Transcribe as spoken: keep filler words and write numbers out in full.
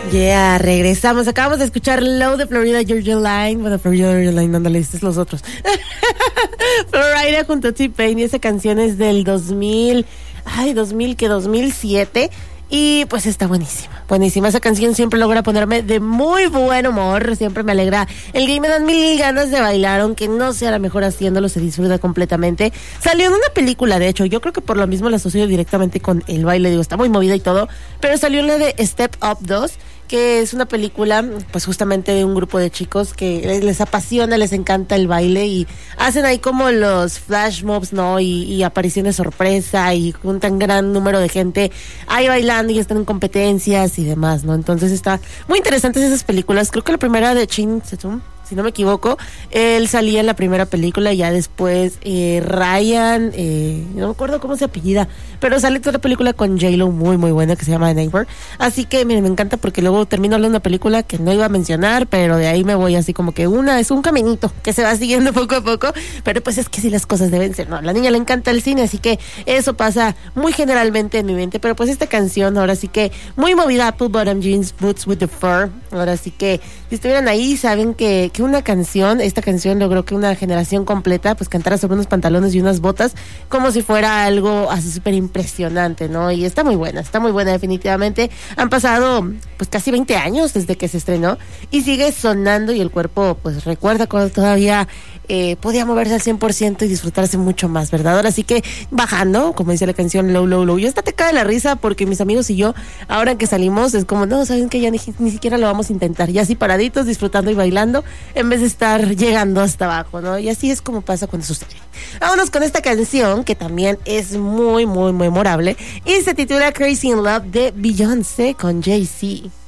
Yeah, regresamos. Acabamos de escuchar Low de Florida Georgia Line. Bueno, Florida Georgia Line, ándale, estos los otros. Florida junto a T-Pain, y esa canción es del dos mil, ay, dos mil, que dos mil siete. Y pues está buenísima, buenísima. Esa canción siempre logra ponerme de muy buen humor, siempre me alegra el día y me dan mil ganas de bailar, aunque no sea la mejor haciéndolo, se disfruta completamente. Salió en una película, de hecho, yo creo que por lo mismo la asocio directamente con el baile, digo, está muy movida y todo, pero salió en la de Step Up dos, que es una película, pues justamente de un grupo de chicos que les, les apasiona, les encanta el baile y hacen ahí como los flash mobs, ¿no? Y, y apariciones sorpresa y juntan gran número de gente ahí bailando y están en competencias y demás, ¿no? Entonces está muy interesantes esas películas. Creo que la primera de Chin Tatum, si no me equivoco, él salía en la primera película y ya después eh, Ryan, eh, no me acuerdo cómo se apellida, pero sale toda la película con J-Lo muy muy buena que se llama The Neighbor. Así que miren, me encanta porque luego termino hablando de una película que no iba a mencionar, pero de ahí me voy así como que una, es un caminito que se va siguiendo poco a poco, pero pues es que sí las cosas deben ser, no, a la niña le encanta el cine, así que eso pasa muy generalmente en mi mente, pero pues esta canción ahora sí que muy movida, Apple Bottom Jeans, Boots with the Fur, ahora sí que si estuvieran ahí saben que que una canción, esta canción logró que una generación completa pues cantara sobre unos pantalones y unas botas como si fuera algo así súper impresionante, ¿no? Y está muy buena, está muy buena definitivamente. Han pasado pues casi veinte años desde que se estrenó y sigue sonando y el cuerpo pues recuerda cuando todavía eh, podía moverse al cien por ciento y disfrutarse mucho más, ¿verdad? Ahora sí que bajando, como dice la canción, low, low, low. Yo hasta te cae la risa porque mis amigos y yo, ahora que salimos, es como, no, saben que ya ni, ni siquiera lo vamos a intentar, ya así paraditos, disfrutando y bailando, en vez de estar llegando hasta abajo, ¿no? Y así es como pasa cuando sucede. Vámonos con esta canción que también es muy, muy memorable y se titula Crazy in Love de Beyoncé con Jay-Z.